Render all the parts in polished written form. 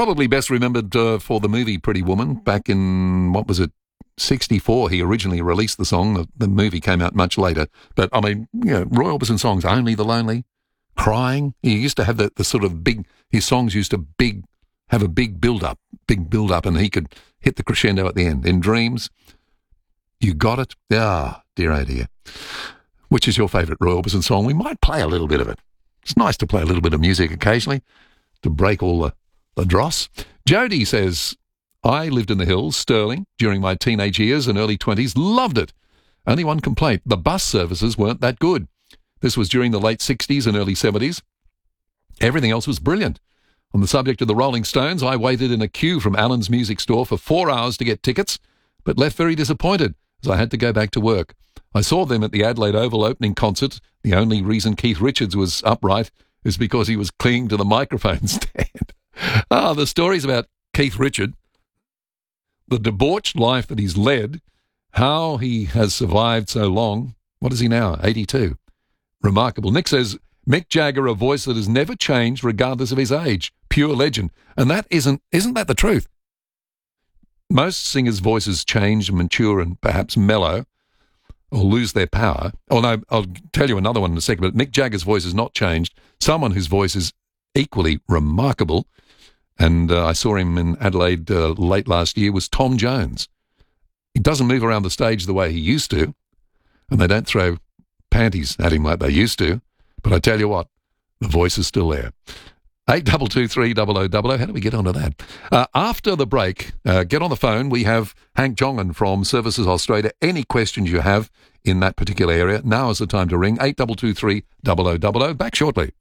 probably best remembered for the movie Pretty Woman back in, 64. He originally released the song. The movie came out much later. But, I mean, Roy Orbison songs, Only the Lonely, Crying. He used to have the sort of his songs used to have a big build-up, and he could hit the crescendo at the end. In Dreams, You Got It. Ah, dear, oh dear. Which is your favourite Roy Orbison song? We might play a little bit of it. It's nice to play a little bit of music occasionally to break all the dross. Jody says, I lived in the hills, Stirling, during my teenage years and early 20s. Loved it. Only one complaint. The bus services weren't that good. This was during the late 60s and early 70s. Everything else was brilliant. On the subject of the Rolling Stones, I waited in a queue from Allen's Music Store for 4 hours to get tickets, but left very disappointed as I had to go back to work. I saw them at the Adelaide Oval opening concert. The only reason Keith Richards was upright is because he was clinging to the microphone stand. The stories about Keith Richards, the debauched life that he's led, how he has survived so long. What is he now? 82. Remarkable. Nick says, Mick Jagger, a voice that has never changed regardless of his age. Pure legend. And that isn't that the truth? Most singers' voices change and mature and perhaps mellow or lose their power. Oh, no, I'll tell you another one in a second, but Mick Jagger's voice has not changed. Someone whose voice is equally remarkable, and I saw him in Adelaide late last year, was Tom Jones. He doesn't move around the stage the way he used to, and they don't throw panties at him like they used to, but I tell you what, the voice is still there. 8223 How do we get onto that? After the break, get on the phone. We have Hank Jongen from Services Australia. Any questions you have in that particular area, now is the time to ring. 8223 Back shortly.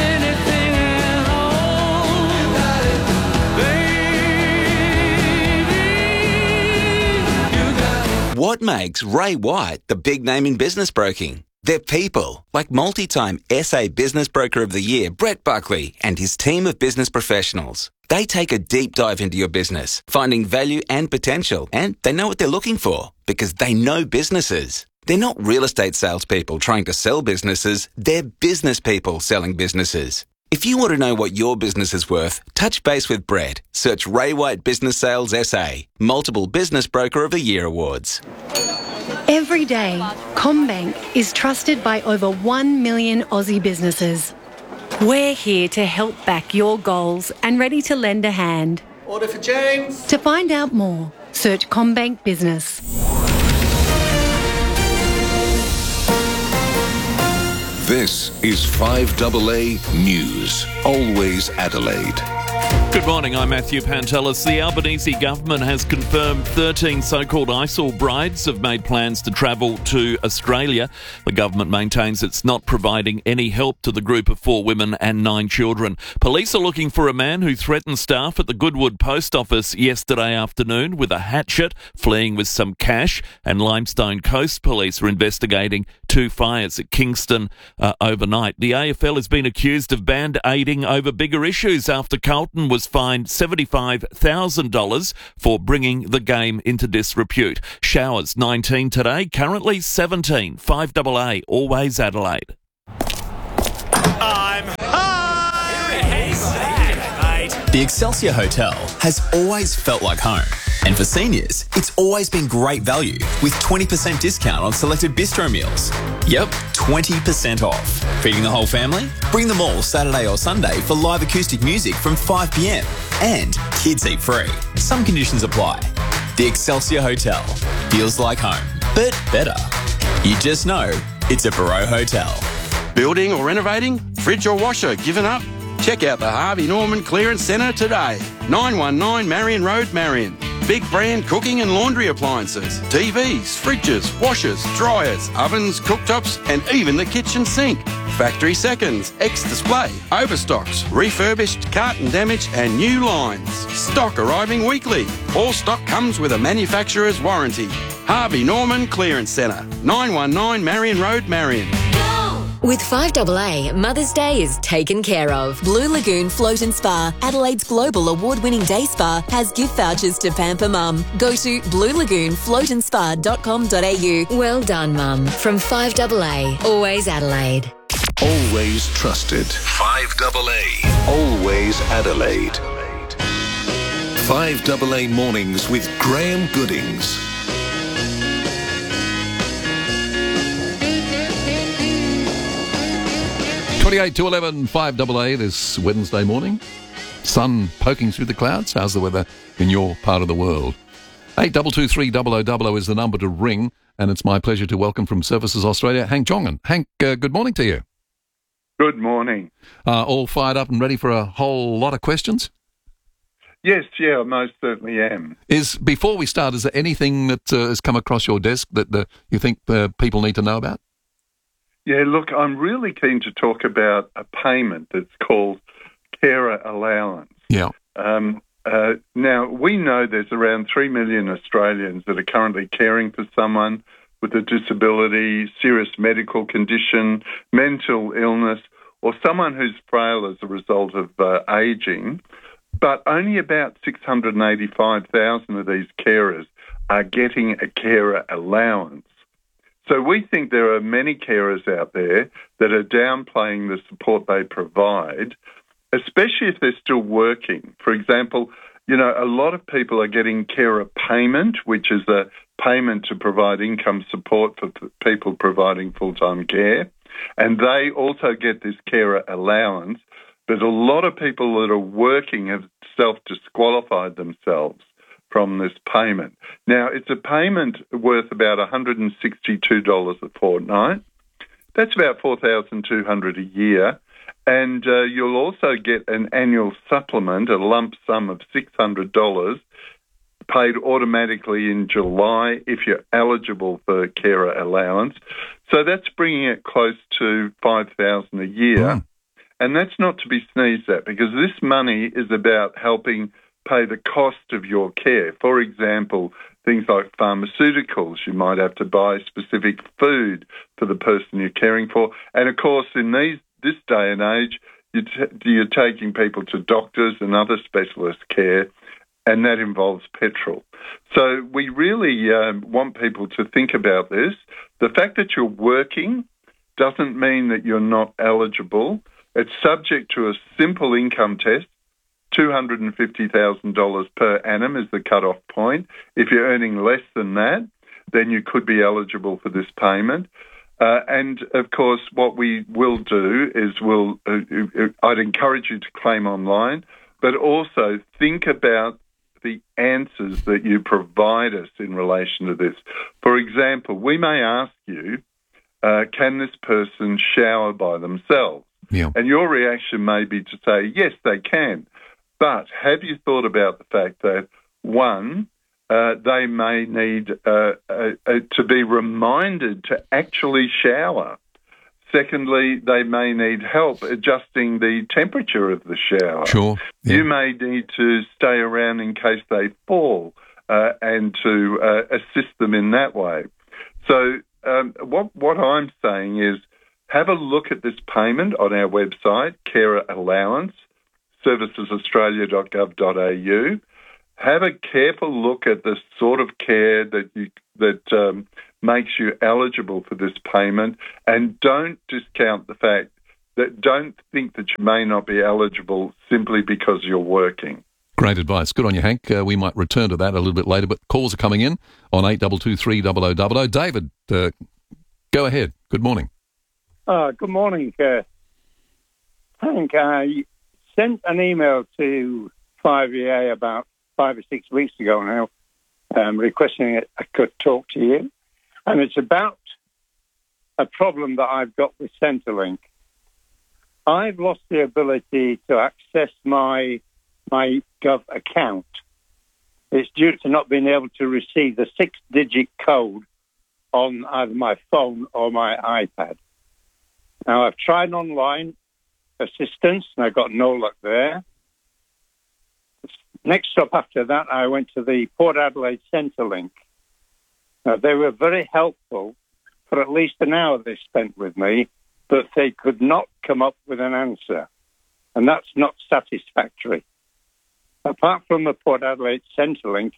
What makes Ray White the big name in business broking? They're people, like multi-time SA Business Broker of the Year, Brett Buckley, and his team of business professionals. They take a deep dive into your business, finding value and potential, and they know what they're looking for, because they know businesses. They're not real estate salespeople trying to sell businesses, they're business people selling businesses. If you want to know what your business is worth, touch base with Brett. Search Ray White Business Sales SA, multiple Business Broker of the Year awards. Every day, CommBank is trusted by over 1 million Aussie businesses. We're here to help back your goals and ready to lend a hand. Order for James. To find out more, search CommBank Business. This is 5AA News, always Adelaide. Good morning, I'm Matthew Pantelis. The Albanese government has confirmed 13 so-called ISIL brides have made plans to travel to Australia. The government maintains it's not providing any help to the group of 4 women and 9 children. Police are looking for a man who threatened staff at the Goodwood Post Office yesterday afternoon with a hatchet, fleeing with some cash, and Limestone Coast Police are investigating 2 fires at Kingston overnight. The AFL has been accused of band-aiding over bigger issues after Carlton was fined $75,000 for bringing the game into disrepute. Showers 19 today, currently 17. 5AA, always Adelaide. I'm high! Who's that, mate? The Excelsior Hotel has always felt like home. And for seniors, it's always been great value with 20% discount on selected bistro meals. Yep, 20% off. Feeding the whole family? Bring them all Saturday or Sunday for live acoustic music from 5 p.m. And kids eat free. Some conditions apply. The Excelsior Hotel feels like home, but better. You just know it's a Barreau Hotel. Building or renovating? Fridge or washer given up? Check out the Harvey Norman Clearance Centre today. 919 Marion Road, Marion. Big brand cooking and laundry appliances, TVs, fridges, washers, dryers, ovens, cooktops, and even the kitchen sink. Factory seconds, ex-display, overstocks, refurbished, carton damage, and new lines. Stock arriving weekly. All stock comes with a manufacturer's warranty. Harvey Norman Clearance Centre, 919 Marion Road, Marion. With 5AA, Mother's Day is taken care of. Blue Lagoon Float and Spa, Adelaide's global award-winning day spa, has gift vouchers to pamper Mum. Go to bluelagoonfloatandspa.com.au. Well done, Mum. From 5AA, always Adelaide. Always trusted. 5AA, always Adelaide. 5AA Mornings with Graham Goodings. 28 to 11, 5AA this Wednesday morning. Sun poking through the clouds. How's the weather in your part of the world? 8223 0000 is the number to ring, and it's my pleasure to welcome from Services Australia, Hank Jongen. Hank, good morning to you. Good morning. All fired up and ready for a whole lot of questions? Yes, I most certainly am. Before we start, is there anything that has come across your desk that you think people need to know about? Yeah, look, I'm really keen to talk about a payment that's called carer allowance. Yeah. Now, we know there's around 3 million Australians that are currently caring for someone with a disability, serious medical condition, mental illness, or someone who's frail as a result of ageing. But only about 685,000 of these carers are getting a carer allowance. So we think there are many carers out there that are downplaying the support they provide, especially if they're still working. For example, a lot of people are getting carer payment, which is a payment to provide income support for people providing full-time care, and they also get this carer allowance. But a lot of people that are working have self-disqualified themselves from this payment. Now, it's a payment worth about $162 a fortnight. That's about $4,200 a year. And you'll also get an annual supplement, a lump sum of $600, paid automatically in July if you're eligible for carer allowance. So that's bringing it close to $5,000 a year. And that's not to be sneezed at, because this money is about helping pay the cost of your care. For example, things like pharmaceuticals. You might have to buy specific food for the person you're caring for. And, of course, in this day and age, you're taking people to doctors and other specialist care, and that involves petrol. So we really want people to think about this. The fact that you're working doesn't mean that you're not eligible. It's subject to a simple income test. $250,000 per annum is the cut-off point. If you're earning less than that, then you could be eligible for this payment. And, of course, what we will do is I'd encourage you to claim online, but also think about the answers that you provide us in relation to this. For example, we may ask you, can this person shower by themselves? Yeah. And your reaction may be to say, yes, they can. But have you thought about the fact that, one, they may need to be reminded to actually shower? Secondly, they may need help adjusting the temperature of the shower. Sure. Yeah. You may need to stay around in case they fall and to assist them in that way. So what I'm saying is, have a look at this payment on our website, Carer Allowance, servicesaustralia.gov.au. Have a careful look at the sort of care that makes you eligible for this payment, and don't discount the fact that don't think that you may not be eligible simply because you're working. Great advice. Good on you, Hank. We might return to that a little bit later, but calls are coming in on 8223 0000. David, go ahead. Good morning. Good morning, Hank. I sent an email to 5EA about 5 or 6 weeks ago now, requesting I could talk to you. And it's about a problem that I've got with Centrelink. I've lost the ability to access my Gov account. It's due to not being able to receive the 6-digit code on either my phone or my iPad. Now, I've tried online assistance, and I got no luck there. Next stop after that, I went to the Port Adelaide Centrelink. Now, they were very helpful for at least an hour they spent with me, but they could not come up with an answer, and that's not satisfactory. Apart from the Port Adelaide Centrelink,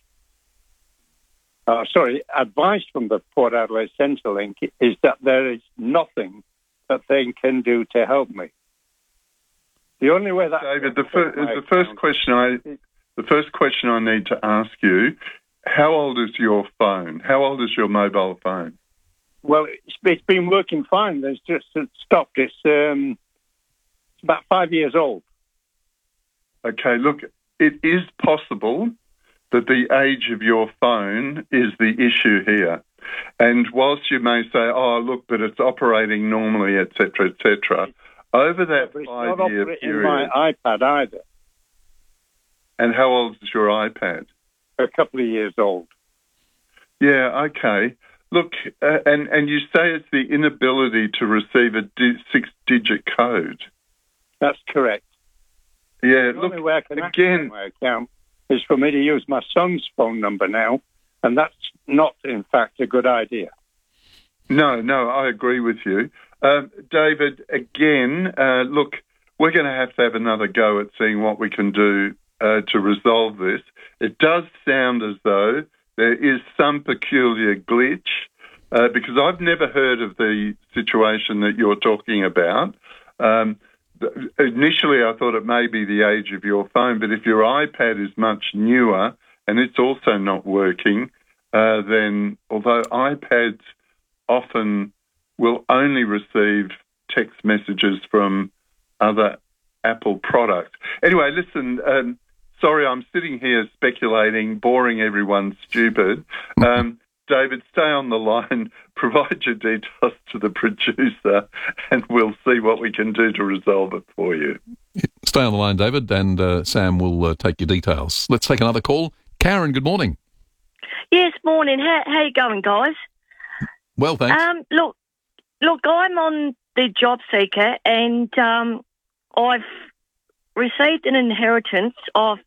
advice from the Port Adelaide Centrelink is that there is nothing that they can do to help me. The only way that David, the first question the first question I need to ask you, how old is your phone? How old is your mobile phone? Well, it's been working fine. It's just stopped. It's about 5 years old. Okay, look, it is possible that the age of your phone is the issue here. And whilst you may say, oh, look, but it's operating normally, etc., over that 5-year period... in my iPad either. And how old is your iPad? A couple of years old. Yeah, okay. Look, and you say it's the inability to receive a 6-digit code. That's correct. Yeah, the look, only way I can again... my account is for me to use my son's phone number now, and that's not, in fact, a good idea. No, I agree with you. David, again, look, we're going to have another go at seeing what we can do to resolve this. It does sound as though there is some peculiar glitch, because I've never heard of the situation that you're talking about. Initially, I thought it may be the age of your phone, but if your iPad is much newer and it's also not working, then although iPads often will only receive text messages from other Apple products. Anyway, listen, sorry, I'm sitting here speculating, boring everyone stupid. David, stay on the line, provide your details to the producer, and we'll see what we can do to resolve it for you. Stay on the line, David, and Sam will take your details. Let's take another call. Karen, good morning. Yes, morning. How you going, guys? Well, thanks. Look, I'm on the job seeker, and I've received an inheritance of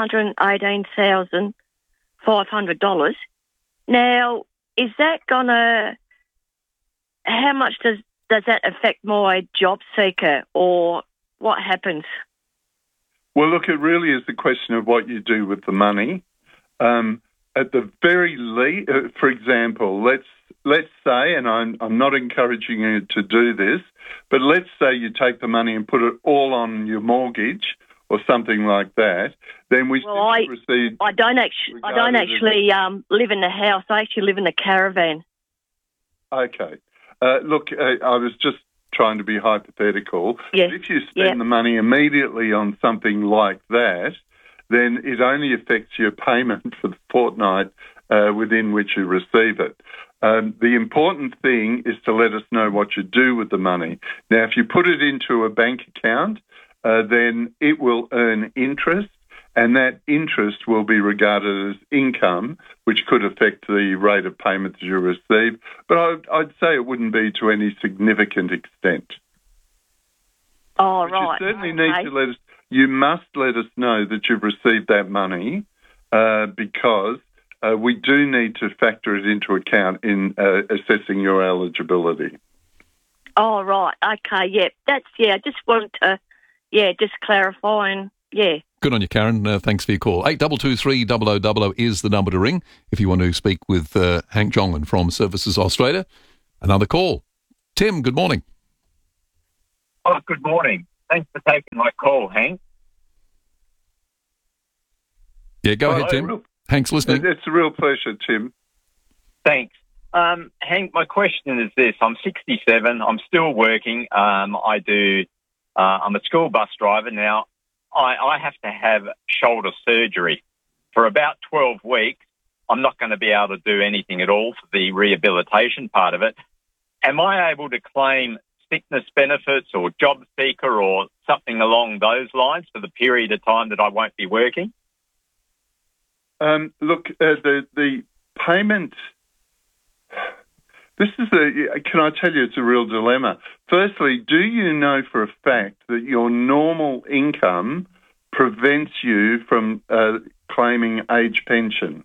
$218,500. Now, is that gonna? How much does that affect my job seeker, or what happens? Well, look, it really is a question of what you do with the money. At the very least, for example, let's say, and I'm not encouraging you to do this, but let's say you take the money and put it all on your mortgage or something like that. Then we receive. I don't actually live in the house. I actually live in a caravan. Okay. Look, I was just trying to be hypothetical. Yes. If you spend the money immediately on something like that, then it only affects your payment for the fortnight within which you receive it. The important thing is to let us know what you do with the money. Now, if you put it into a bank account, then it will earn interest, and that interest will be regarded as income, which could affect the rate of payment that you receive. But I'd say it wouldn't be to any significant extent. Oh, but right. You certainly need to you must let us know that you've received that money, because we do need to factor it into account in assessing your eligibility. Oh, right. Okay, yeah. I just wanted to, just clarifying, Good on you, Karen. Thanks for your call. 8223 0000 is the number to ring if you want to speak with Hank Jonglin from Services Australia. Another call. Tim, good morning. Oh, good morning. Thanks for taking my call, Hank. Yeah, go ahead, Tim. Hank's listening. It's a real pleasure, Tim. Thanks. Hank, my question is this. I'm 67. I'm still working. I'm a school bus driver now. I have to have shoulder surgery for about 12 weeks. I'm not going to be able to do anything at all for the rehabilitation part of it. Am I able to claim sickness benefits or job seeker or something along those lines for the period of time that I won't be working? Look, the payment... can I tell you, it's a real dilemma. Firstly, do you know for a fact that your normal income prevents you from claiming age pension?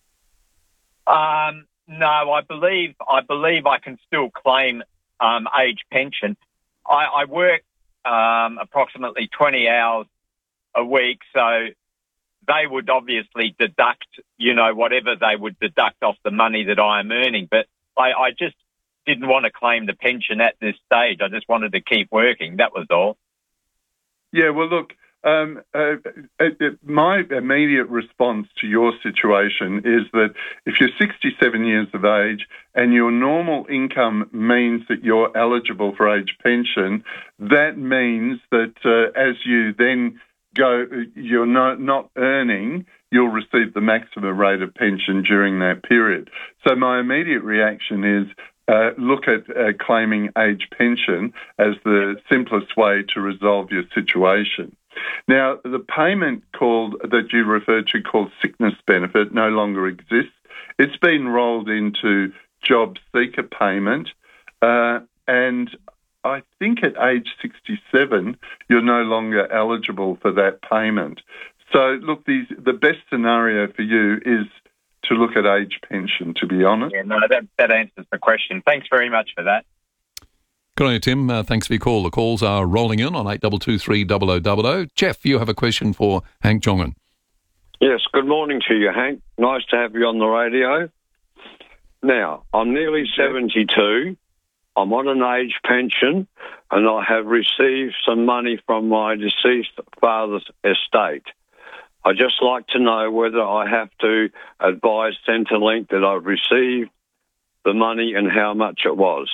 No, I believe I can still claim age pension. I work approximately 20 hours a week, so they would obviously deduct, whatever they would deduct off the money that I am earning. But I just didn't want to claim the pension at this stage. I just wanted to keep working. That was all. Yeah, well, look, My immediate response to your situation is that if you're 67 years of age and your normal income means that you're eligible for age pension, that means that as you then go, you're not earning, you'll receive the maximum rate of pension during that period. So my immediate reaction is look at claiming age pension as the simplest way to resolve your situation. Now, the payment that you referred to called sickness benefit no longer exists. It's been rolled into job seeker payment, and I think at age 67, you're no longer eligible for that payment. So, look, the best scenario for you is to look at age pension, to be honest. Yeah, no, that answers the question. Thanks very much for that. Good on you, Tim. Thanks for your call. The calls are rolling in on 8223 0000. Jeff, you have a question for Hank Jongen. Yes, good morning to you, Hank. Nice to have you on the radio. Now, I'm nearly 72. I'm on an age pension, and I have received some money from my deceased father's estate. I'd just like to know whether I have to advise Centrelink that I've received the money and how much it was.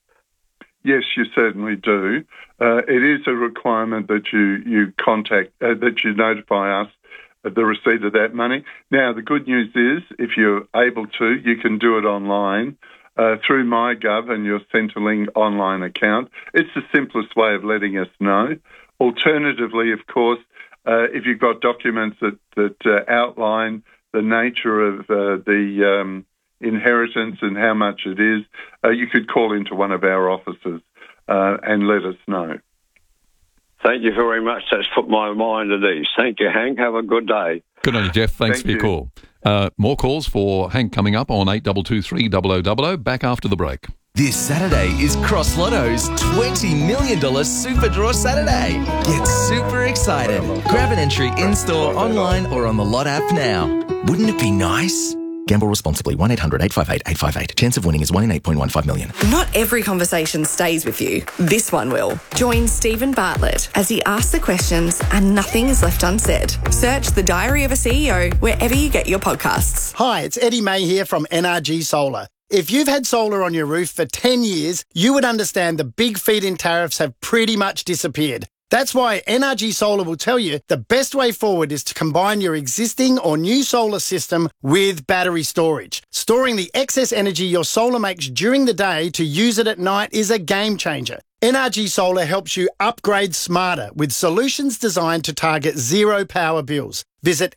Yes, you certainly do. It is a requirement that you contact, that you notify us of the receipt of that money. Now, the good news is, if you're able to, you can do it online through MyGov and your Centrelink online account. It's the simplest way of letting us know. Alternatively, of course, if you've got documents that outline the nature of the inheritance and how much it is, you could call into one of our offices and let us know. Thank you very much. That's put my mind at ease. Thank you, Hank. Have a good day. Good on you, Jeff. Thanks for your call. More calls for Hank coming up on 8223 0000. Back after the break. This Saturday is Cross Lotto's $20 million Super Draw Saturday. Get super excited. Grab an entry in-store, online or on the Lot app now. Wouldn't it be nice? Gamble responsibly. 1-800-858-858. Chance of winning is 1 in 8.15 million. Not every conversation stays with you. This one will. Join Stephen Bartlett as he asks the questions and nothing is left unsaid. Search The Diary of a CEO wherever you get your podcasts. Hi, it's Eddie May here from NRG Solar. If you've had solar on your roof for 10 years, you would understand the big feed-in tariffs have pretty much disappeared. That's why NRG Solar will tell you the best way forward is to combine your existing or new solar system with battery storage. Storing the excess energy your solar makes during the day to use it at night is a game changer. NRG Solar helps you upgrade smarter with solutions designed to target zero power bills. Visit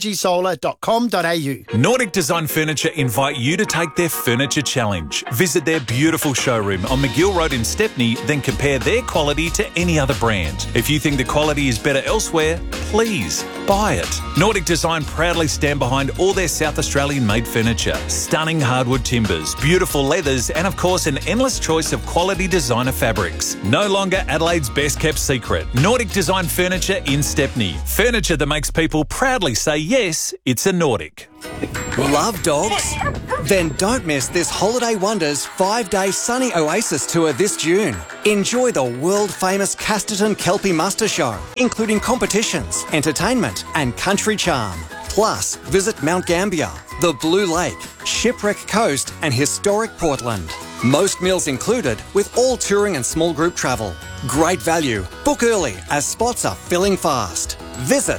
nrgsolar.com.au. Nordic Design Furniture invite you to take their Furniture Challenge. Visit their beautiful showroom on McGill Road in Stepney, then compare their quality to any other brand. If you think the quality is better elsewhere, please buy it. Nordic Design proudly stand behind all their South Australian made furniture. Stunning hardwood timbers, beautiful leathers, and of course an endless choice of quality designer fabrics. No longer Adelaide's best kept secret. Nordic Design Furniture in Stepney. Furniture that makes people proudly say yes, it's a Nordic. Love dogs? Then don't miss this Holiday Wonders 5-day sunny oasis tour this June. Enjoy the world-famous Casterton Kelpie Muster Show, including competitions, entertainment and country charm. Plus, visit Mount Gambier, the Blue Lake, Shipwreck Coast and historic Portland. Most meals included with all touring and small group travel. Great value. Book early as spots are filling fast. Visit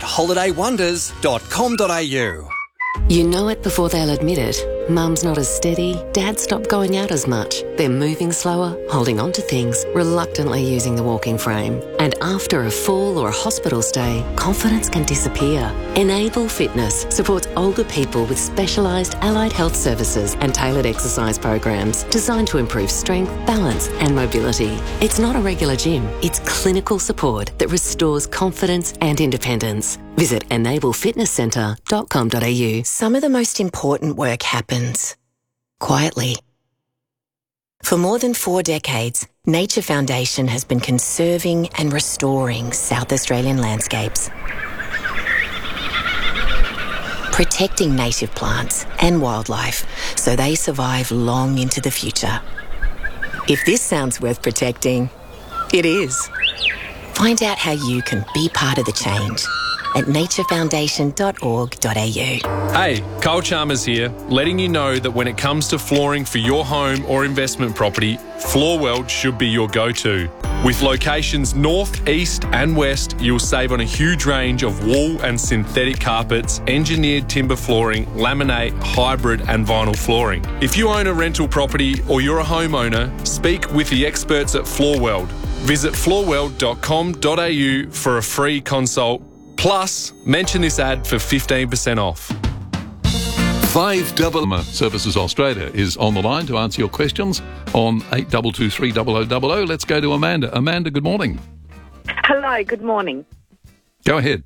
holidaywonders.com.au. You know it before they'll admit it. Mum's not as steady, Dad stopped going out as much. They're moving slower, holding on to things, reluctantly using the walking frame. And after a fall or a hospital stay, confidence can disappear. Enable Fitness supports older people with specialised allied health services and tailored exercise programs designed to improve strength, balance and mobility. It's not a regular gym, it's clinical support that restores confidence and independence. Visit enablefitnesscentre.com.au. Some of the most important work happens quietly. For more than 4 decades, Nature Foundation has been conserving and restoring South Australian landscapes, protecting native plants and wildlife so they survive long into the future. If this sounds worth protecting, it is. Find out how you can be part of the change at naturefoundation.org.au. Hey, Carl Chalmers here, letting you know that when it comes to flooring for your home or investment property, Floorworld should be your go-to. With locations north, east and west, you'll save on a huge range of wool and synthetic carpets, engineered timber flooring, laminate, hybrid and vinyl flooring. If you own a rental property or you're a homeowner, speak with the experts at Floorworld. Visit floorworld.com.au for a free consult. Plus, mention this ad for 15% off. 5 Services Australia is on the line to answer your questions on 82230000. Let's go to Amanda. Amanda, good morning. Hello, good morning. Go ahead.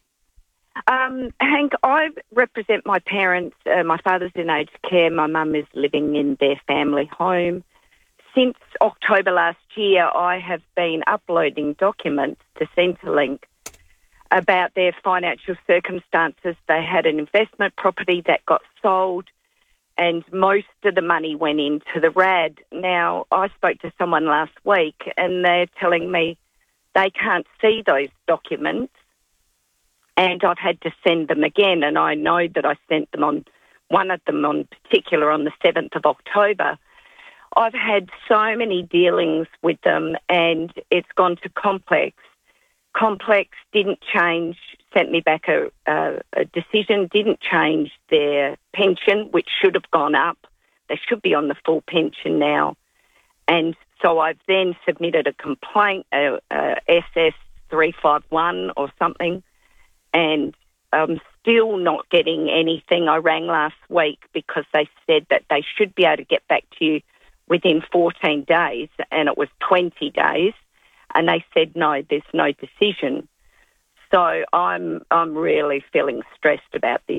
Hank, I represent my parents. My father's in aged care. My mum is living in their family home. Since October last year, I have been uploading documents to Centrelink about their financial circumstances. They had an investment property that got sold and most of the money went into the RAD. Now, I spoke to someone last week and they're telling me they can't see those documents and I've had to send them again, and I know that I sent them on, one of them on particular on the 7th of October. I've had so many dealings with them and it's gone to Complex. Complex didn't change, sent me back a decision, didn't change their pension, which should have gone up. They should be on the full pension now. And so I've then submitted a complaint, SS 351 or something, and I'm still not getting anything. I rang last week because they said that they should be able to get back to you within 14 days, and it was 20 days. And they said, no, there's no decision. So I'm really feeling stressed about this.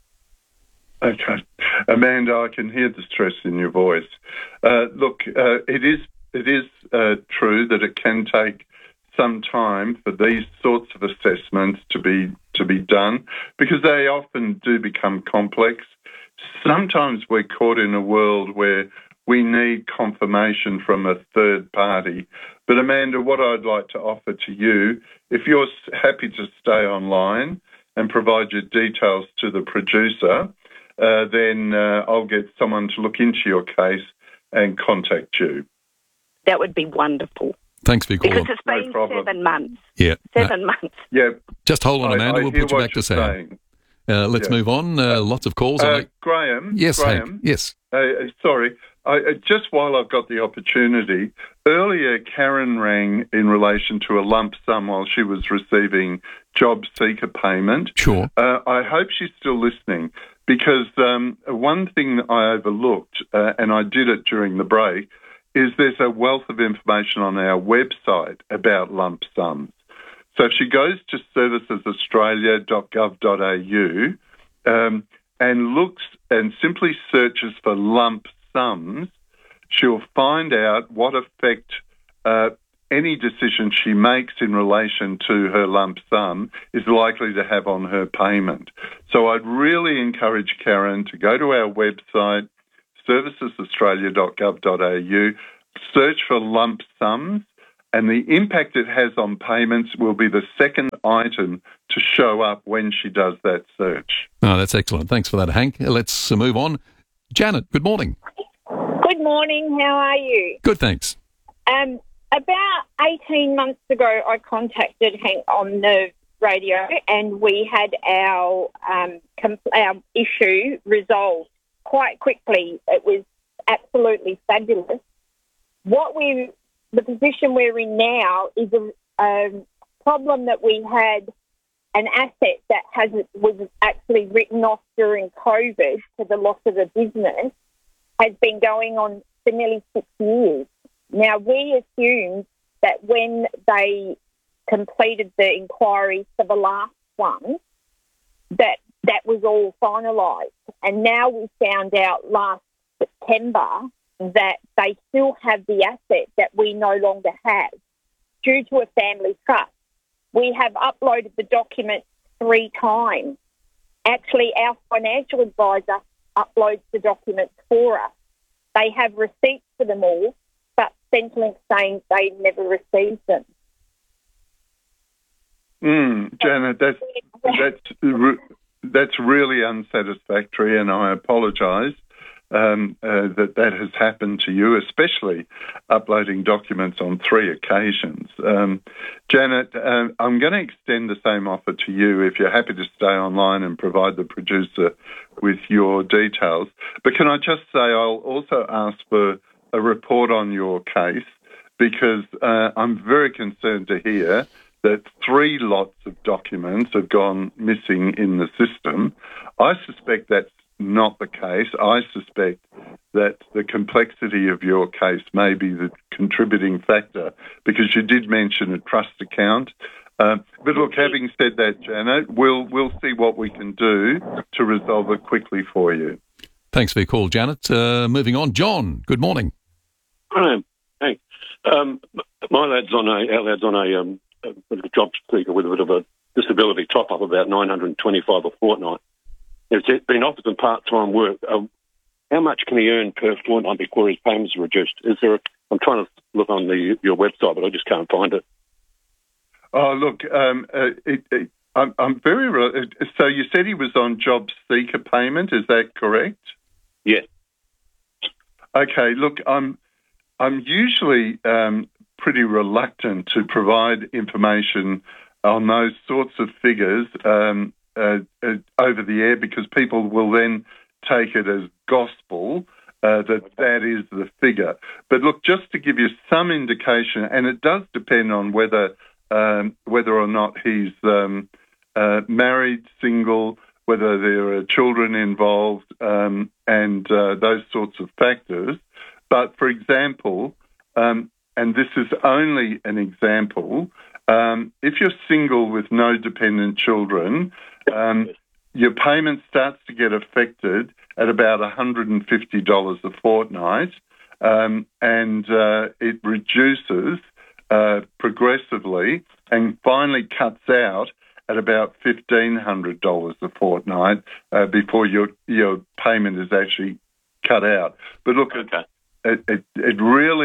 Okay. Amanda, I can hear the stress in your voice. Look, it is true that it can take some time for these sorts of assessments to be done because they often do become complex. Sometimes we're caught in a world where we need confirmation from a third party. But Amanda, what I'd like to offer to you, if you're happy to stay online and provide your details to the producer, then I'll get someone to look into your case and contact you. That would be wonderful. Thanks for your call. Because it's been 7 months. Yeah. 7 months. Yeah. Just hold on, Amanda. We'll put you back to Sam. Let's move on. Lots of calls. Graham? Yes, Graham? Hank. Yes. Sorry. Just while I've got the opportunity, earlier Karen rang in relation to a lump sum while she was receiving job seeker payment. Sure. I hope she's still listening because one thing that I overlooked, and I did it during the break, is there's a wealth of information on our website about lump sums. So if she goes to servicesaustralia.gov.au and looks and simply searches for lump sums, she'll find out what effect any decision she makes in relation to her lump sum is likely to have on her payment. So I'd really encourage Karen to go to our website, servicesaustralia.gov.au, search for lump sums, and the impact it has on payments will be the second item to show up when she does that search. Oh, that's excellent. Thanks for that, Hank. Let's move on. Janet, good morning. Good morning. How are you? Good, thanks. About 18 months ago, I contacted Hank on the radio and we had our issue resolved quite quickly. It was absolutely fabulous. The position we're in now is a problem that we had an asset that was actually written off during COVID for the loss of a business has been going on for nearly 6 years. Now, we assumed that when they completed the inquiry for the last one, that was all finalised. And now we found out last September that they still have the asset that we no longer have due to a family trust. We have uploaded the documents 3 times. Actually, our financial advisor uploads the documents for us. They have receipts for them all, but Centrelink saying they never received them. Janet, that's really unsatisfactory, and I apologise that has happened to you, especially uploading documents on 3 occasions. Janet, I'm going to extend the same offer to you if you're happy to stay online and provide the producer with your details. But can I just say I'll also ask for a report on your case, because I'm very concerned to hear that 3 lots of documents have gone missing in the system. I suspect that's not the case. I suspect that the complexity of your case may be the contributing factor, because you did mention a trust account. But look, having said that, Janet, we'll see what we can do to resolve it quickly for you. Thanks for your call, Janet. Moving on. John, good morning. Hey. Our lad's on a job seeker with a bit of a disability top-up, about $925 a fortnight. He's been offered some part-time work. How much can he earn per fortnight before his payments are reduced? I'm trying to look on your website, but I just can't find it. Oh, look, I'm very... So you said he was on job seeker payment, is that correct? Yeah. Okay, look, I'm usually pretty reluctant to provide information on those sorts of figures over the air, because people will then take it as gospel that is the figure. But look, just to give you some indication, and it does depend on whether or not he's married, single, whether there are children involved, and those sorts of factors. But for example, and this is only an example, if you're single with no dependent children, your payment starts to get affected at about $150 a fortnight, and it reduces progressively and finally cuts out at about $1,500 a fortnight before your payment is actually cut out. But look, it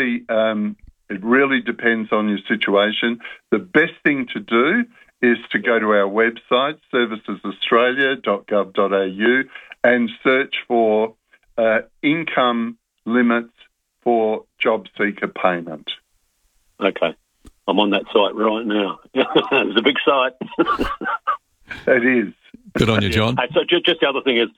really depends on your situation. The best thing to do is to go to our website, servicesaustralia.gov.au, and search for income limits for job seeker payment. Okay. I'm on that site right now. It's a big site. It is. Good on you, John. So just the other thing is,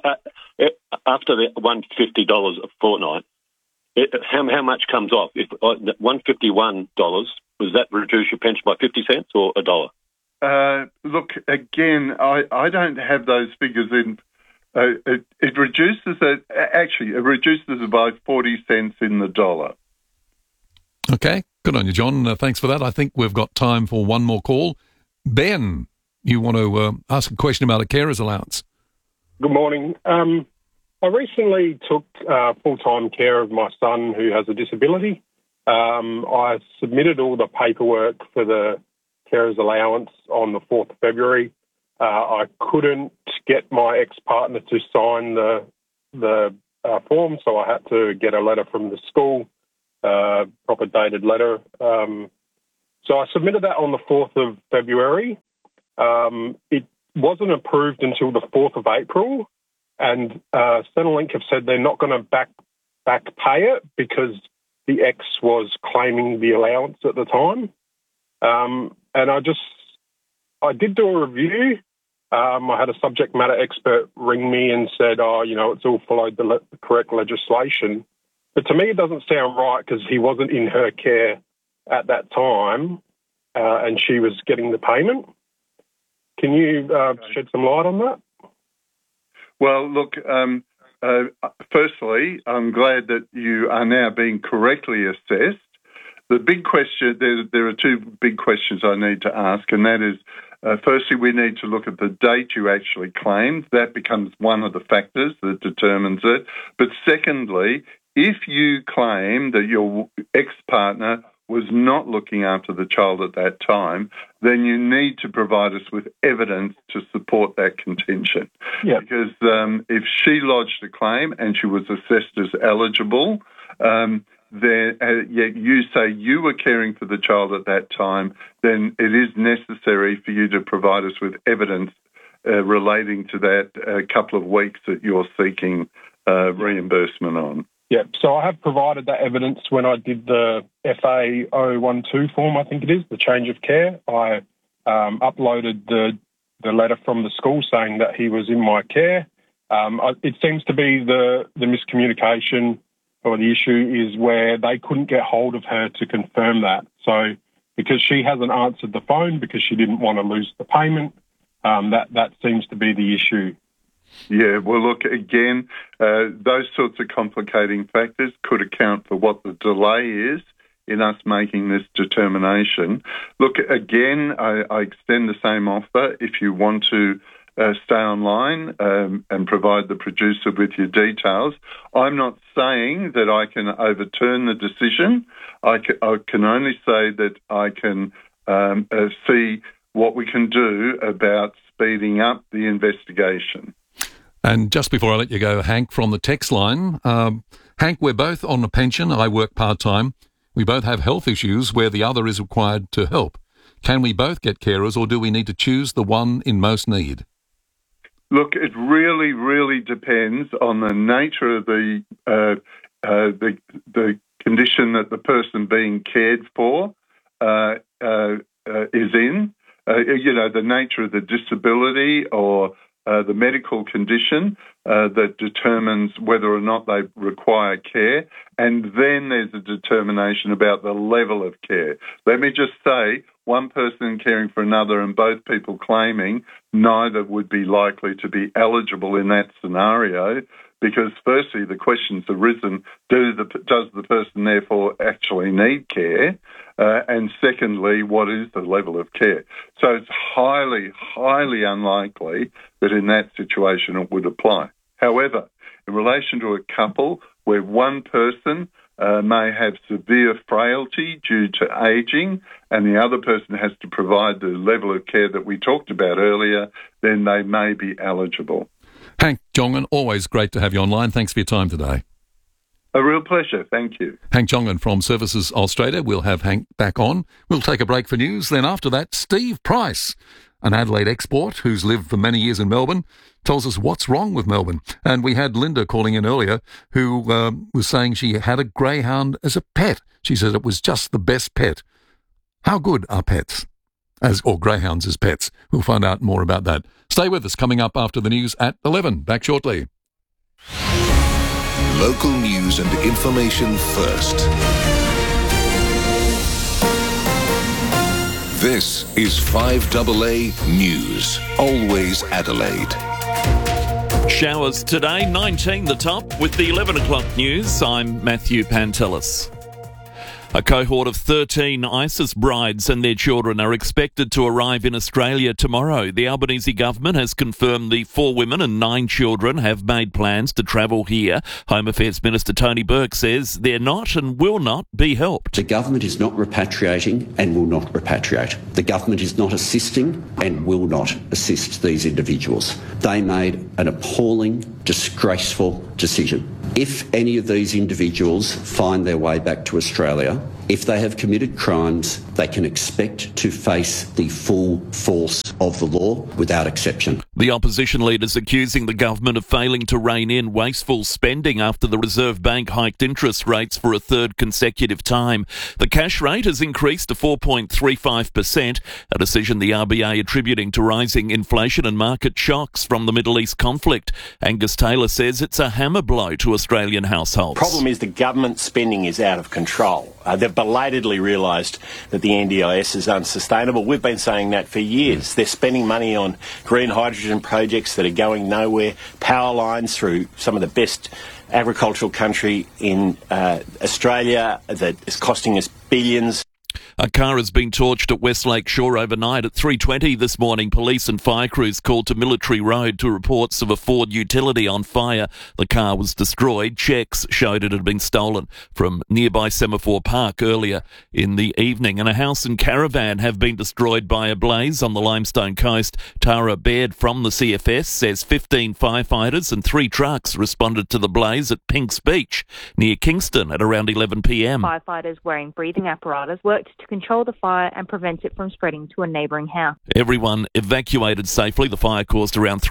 after the $150 a fortnight, how much comes off? If $151, does that reduce your pension by 50 cents or $1? Look, again, I don't have those figures in. It reduces it. Actually, it reduces it by 40 cents in the dollar. Okay, good on you, John. Thanks for that. I think we've got time for one more call. Ben, you want to ask a question about a carer's allowance? Good morning. I recently took full-time care of my son who has a disability. I submitted all the paperwork for the carer's allowance on the 4th of February. I couldn't get my ex-partner to sign the form, so I had to get a letter from the school, proper dated letter. So I submitted that on the 4th of February. It wasn't approved until the 4th of April, and Centrelink have said they're not going to back pay it because the ex was claiming the allowance at the time. And I did do a review. I had a subject matter expert ring me and said, it's all followed the correct legislation. But to me, it doesn't sound right because he wasn't in her care at that time and she was getting the payment. Can you shed some light on that? Well, look, firstly, I'm glad that you are now being correctly assessed. The big question, there are 2 big questions I need to ask, and that is, firstly, we need to look at the date you actually claimed. That becomes one of the factors that determines it. But secondly, if you claim that your ex-partner was not looking after the child at that time, then you need to provide us with evidence to support that contention. Yeah. Because if she lodged a claim and she was assessed as eligible, yet you say you were caring for the child at that time, then it is necessary for you to provide us with evidence relating to that couple of weeks that you're seeking reimbursement on. Yeah, so I have provided that evidence when I did the FA 012 form, I think it is, the change of care. I uploaded the letter from the school saying that he was in my care. It seems to be the miscommunication or the issue is where they couldn't get hold of her to confirm that. So because she hasn't answered the phone because she didn't want to lose the payment, that seems to be the issue. Yeah, well, look, again, those sorts of complicating factors could account for what the delay is in us making this determination. Look, again, I extend the same offer if you want to stay online and provide the producer with your details. I'm not saying that I can overturn the decision. I can only say that I can see what we can do about speeding up the investigation. And just before I let you go, Hank, from the text line, Hank, we're both on a pension. I work part-time. We both have health issues where the other is required to help. Can we both get carers, or do we need to choose the one in most need? Look, it really, really depends on the nature of the condition that the person being cared for is in. The nature of the disability or the medical condition that determines whether or not they require care, and then there's a determination about the level of care. Let me just say, one person caring for another and both people claiming, neither would be likely to be eligible in that scenario because, firstly, the question's arisen, does the person therefore actually need care? And secondly, what is the level of care? So it's highly, highly unlikely that in that situation it would apply. However, in relation to a couple where one person may have severe frailty due to ageing and the other person has to provide the level of care that we talked about earlier, then they may be eligible. Hank Jongen, always great to have you online. Thanks for your time today. A real pleasure. Thank you. Hank Jongen from Services Australia. We'll have Hank back on. We'll take a break for news. Then after that, Steve Price, an Adelaide export who's lived for many years in Melbourne, tells us what's wrong with Melbourne. And we had Linda calling in earlier who was saying she had a greyhound as a pet. She said it was just the best pet. How good are pets? Or greyhounds as pets? We'll find out more about that. Stay with us. Coming up after the news at 11. Back shortly. Local news and information first. This is 5AA News. Always Adelaide. Showers today, 19 the top. With the 11 o'clock news, I'm Matthew Pantelis. A cohort of 13 ISIS brides and their children are expected to arrive in Australia tomorrow. The Albanese government has confirmed the 4 women and 9 children have made plans to travel here. Home Affairs Minister Tony Burke says they're not and will not be helped. The government is not repatriating and will not repatriate. The government is not assisting and will not assist these individuals. They made an appalling, disgraceful decision. If any of these individuals find their way back to Australia, if they have committed crimes, they can expect to face the full force of the law without exception. The opposition leaders accusing the government of failing to rein in wasteful spending after the Reserve Bank hiked interest rates for a third consecutive time. The cash rate has increased to 4.35%, a decision the RBA attributing to rising inflation and market shocks from the Middle East conflict. Angus Taylor says it's a hammer blow to Australian households. The problem is the government spending is out of control. They've belatedly realised that the NDIS is unsustainable. We've been saying that for years. They're spending money on green hydrogen projects that are going nowhere, power lines through some of the best agricultural country in Australia that is costing us billions. A car has been torched at Westlake Shore overnight. At 3:20 this morning, police and fire crews called to Military Road to reports of a Ford utility on fire. The car was destroyed. Checks showed it had been stolen from nearby Semaphore Park earlier in the evening. And a house and caravan have been destroyed by a blaze on the Limestone Coast. Tara Baird from the CFS says 15 firefighters and 3 trucks responded to the blaze at Pinks Beach near Kingston at around 11 p.m. Firefighters wearing breathing apparatus worked to control the fire and prevent it from spreading to a neighbouring house. Everyone evacuated safely. The fire caused around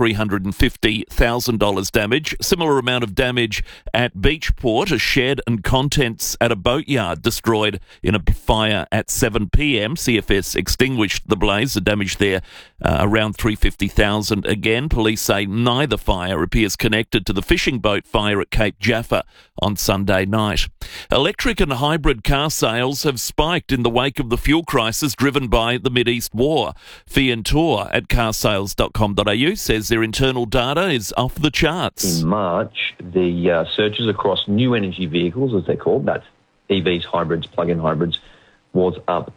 $350,000 damage. Similar amount of damage at Beachport. A shed and contents at a boatyard destroyed in a fire at 7 p.m. CFS extinguished the blaze. The damage there around $350,000 again. Police say neither fire appears connected to the fishing boat fire at Cape Jaffa on Sunday night. Electric and hybrid car sales have spiked in the wake of the fuel crisis driven by the Mideast war. Fiantor at carsales.com.au says their internal data is off the charts. In March, the searches across new energy vehicles, as they're called, that's EVs, hybrids, plug-in hybrids, was up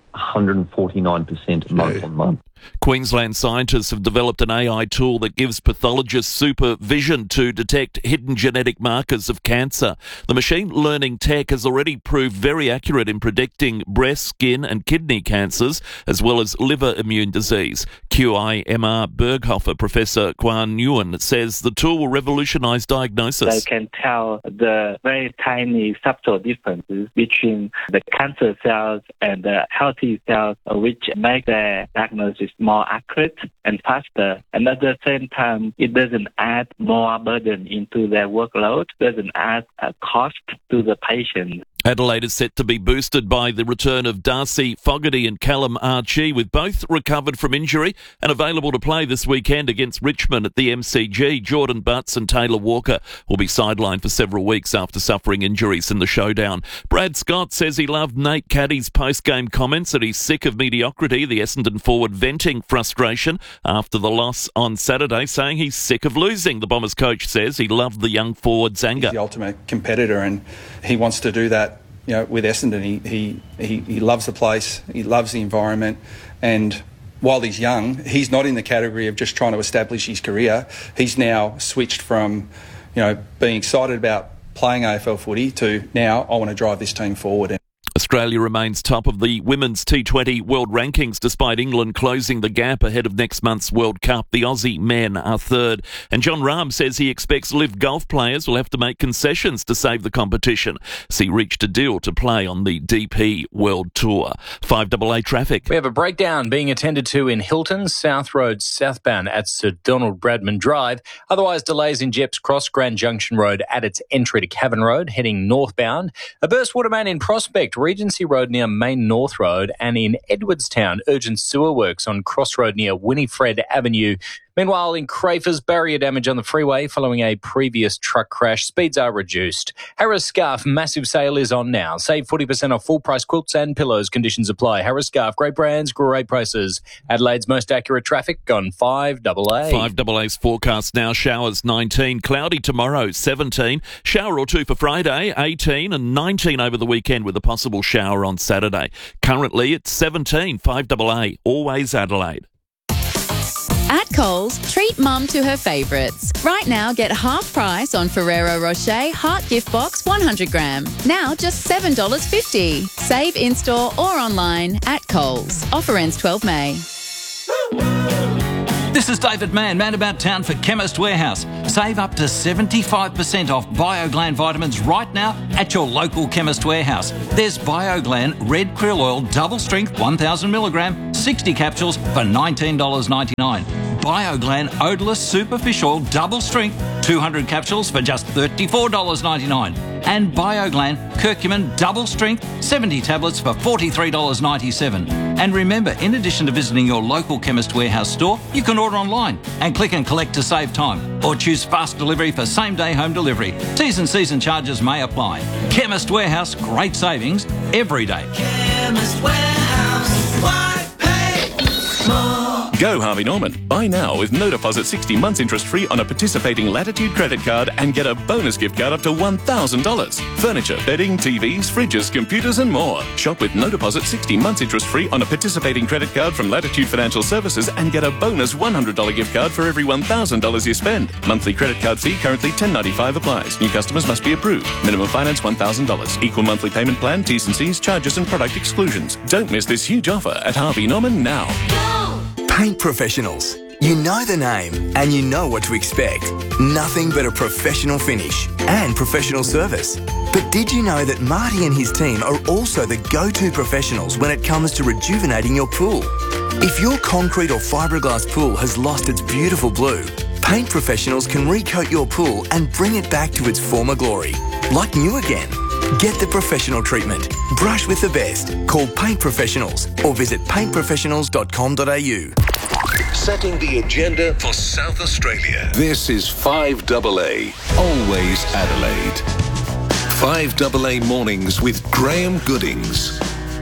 149% month on month. Queensland scientists have developed an AI tool that gives pathologists supervision to detect hidden genetic markers of cancer. The machine learning tech has already proved very accurate in predicting breast, skin and kidney cancers, as well as liver immune disease. QIMR Berghofer Professor Quan Nguyen says the tool will revolutionise diagnosis. They can tell the very tiny subtle differences between the cancer cells and the healthy cells, which make the diagnosis more accurate and faster. And at the same time, it doesn't add more burden into their workload, doesn't add a cost to the patient. Adelaide is set to be boosted by the return of Darcy Fogarty and Callum Archie, with both recovered from injury and available to play this weekend against Richmond at the MCG. Jordan Butts and Taylor Walker will be sidelined for several weeks after suffering injuries in the showdown. Brad Scott says he loved Nate Caddy's post-game comments that he's sick of mediocrity. The Essendon forward venting frustration after the loss on Saturday, saying he's sick of losing. The Bombers coach says he loved the young forward's anger. He's the ultimate competitor and he wants to do that. You know, with Essendon, he loves the place, he loves the environment, and while he's young, he's not in the category of just trying to establish his career. He's now switched from, being excited about playing AFL footy to now I want to drive this team forward. Australia remains top of the women's T20 world rankings despite England closing the gap ahead of next month's World Cup. The Aussie men are third. And John Rahm says he expects LIV golf players will have to make concessions to save the competition as he reached a deal to play on the DP World Tour. 5AA traffic. We have a breakdown being attended to in Hilton, South Road southbound at Sir Donald Bradman Drive. Otherwise, delays in Jeps Cross, Grand Junction Road at its entry to Cavan Road, heading northbound. A burst water main in Prospect, Regency Road near Main North Road, and in Edwardstown, urgent sewer works on Crossroad near Winifred Avenue. Meanwhile, in Crafers, barrier damage on the freeway following a previous truck crash. Speeds are reduced. Harris Scarf massive sale is on now. Save 40% off full price quilts and pillows. Conditions apply. Harris Scarf, great brands, great prices. Adelaide's most accurate traffic on 5AA. 5AA's forecast now. Showers 19, cloudy tomorrow 17, shower or two for Friday 18 and 19 over the weekend with a possible shower on Saturday. Currently it's 17. 5AA, always Adelaide. At Coles, treat mum to her favourites. Right now, get half price on Ferrero Rocher Heart Gift Box 100 gram. Now just $7.50. Save in-store or online at Coles. Offer ends 12 May. This is David Mann about town for Chemist Warehouse. Save up to 75% off BioGlan vitamins right now at your local Chemist Warehouse. There's BioGlan Red Krill Oil Double Strength 1000 milligram, 60 capsules for $19.99. BioGlan Odorless Superfish Oil Double Strength 200 capsules for just $34.99. And BioGlan Curcumin Double Strength 70 tablets for $43.97. And remember, in addition to visiting your local Chemist Warehouse store, you can order online and click and collect to save time, or choose fast delivery for same-day home delivery. T's and C's and charges may apply. Chemist Warehouse, great savings every day. Chemist Warehouse, why pay more? Go Harvey Norman. Buy now with no deposit 60 months interest free on a participating Latitude credit card and get a bonus gift card up to $1,000. Furniture, bedding, TVs, fridges, computers and more. Shop with no deposit 60 months interest free on a participating credit card from Latitude Financial Services and get a bonus $100 gift card for every $1,000 you spend. Monthly credit card fee currently $10.95 applies. New customers must be approved. Minimum finance $1,000. Equal monthly payment plan, T's and C's, charges and product exclusions. Don't miss this huge offer at Harvey Norman now. Paint professionals. You know the name and you know what to expect. Nothing but a professional finish and professional service. But did you know that Marty and his team are also the go-to professionals when it comes to rejuvenating your pool? If your concrete or fiberglass pool has lost its beautiful blue, Paint Professionals can recoat your pool and bring it back to its former glory, like new again. Get the professional treatment. Brush with the best. Call Paint Professionals or visit paintprofessionals.com.au. Setting the agenda for South Australia. This is 5AA, always Adelaide. 5AA Mornings with Graham Goodings.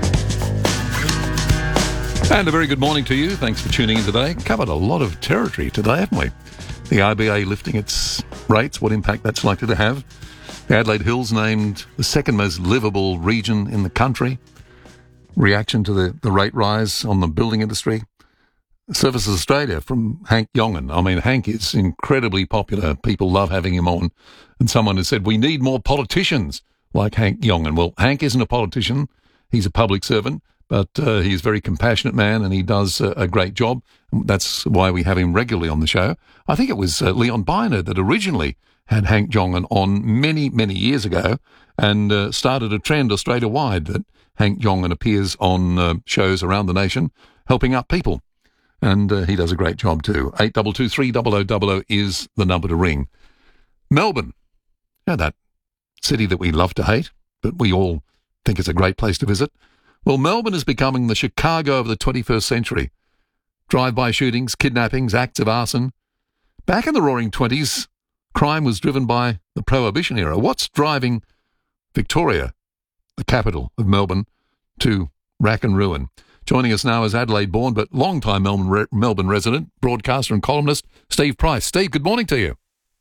And a very good morning to you. Thanks for tuning in today. Covered a lot of territory today, haven't we? The RBA lifting its rates, what impact that's likely to have. The Adelaide Hills named the second most livable region in the country. Reaction to the rate rise on the building industry. Services Australia from Hank Yongan. I mean, Hank is incredibly popular. People love having him on. And someone has said, we need more politicians like Hank Yongan. Well, Hank isn't a politician. He's a public servant, but he's a very compassionate man and he does a great job. That's why we have him regularly on the show. I think it was Leon Byner that originally had Hank Yongan on many, many years ago and started a trend Australia-wide that Hank Yongan appears on shows around the nation helping out people. And he does a great job too. 8223 is the number to ring. Melbourne, that city that we love to hate, but we all think it's a great place to visit. Well, Melbourne is becoming the Chicago of the 21st century. Drive-by shootings, kidnappings, acts of arson. Back in the Roaring '20s, crime was driven by the Prohibition era. What's driving Victoria, the capital of Melbourne, to rack and ruin? Joining us now is Adelaide-born but long-time Melbourne resident, broadcaster and columnist, Steve Price. Steve, good morning to you.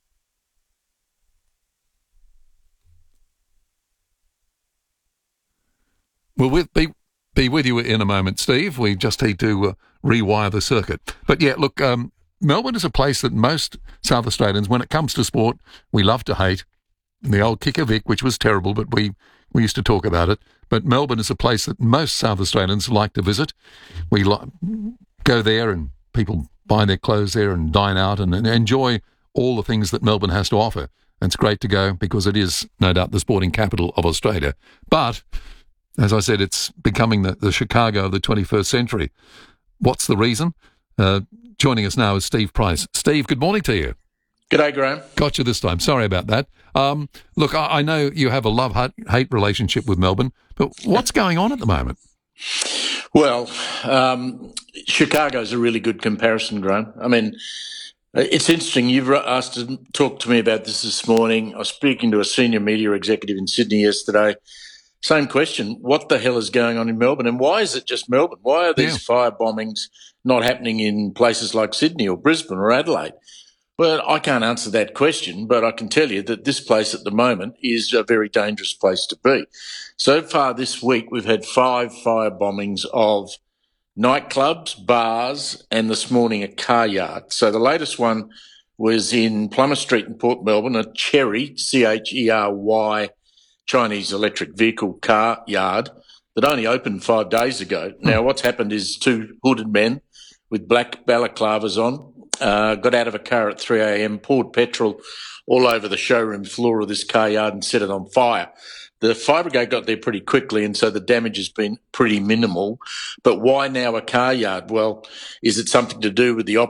We'll be with you in a moment, Steve. We just need to rewire the circuit. But yeah, look, Melbourne is a place that most South Australians, when it comes to sport, we love to hate. The old Kicker Vic, which was terrible, but we used to talk about it. But Melbourne is a place that most South Australians like to visit. We go there and people buy their clothes there and dine out and enjoy all the things that Melbourne has to offer. And it's great to go because it is, no doubt, the sporting capital of Australia. But, as I said, it's becoming the Chicago of the 21st century. What's the reason? Joining us now is Steve Price. Steve, good morning to you. G'day, Graham. Got you this time. Sorry about that. Look, I know you have a love-hate relationship with Melbourne, but what's going on at the moment? Well, Chicago's a really good comparison, Graham. I mean, it's interesting. You've asked to talk to me about this morning. I was speaking to a senior media executive in Sydney yesterday. Same question. What the hell is going on in Melbourne? And why is it just Melbourne? Why are these fire bombings not happening in places like Sydney or Brisbane or Adelaide? Well, I can't answer that question, but I can tell you that this place at the moment is a very dangerous place to be. So far this week, we've had 5 fire bombings of nightclubs, bars, and this morning a car yard. So the latest one was in Plummer Street in Port Melbourne, a Chery, Chery, Chinese electric vehicle car yard that only opened 5 days ago. Now, what's happened is 2 hooded men with black balaclavas on got out of a car at 3 a.m, poured petrol all over the showroom floor of this car yard and set it on fire. The fire brigade got there pretty quickly, and so the damage has been pretty minimal. But why now a car yard? Well, is it something to do with the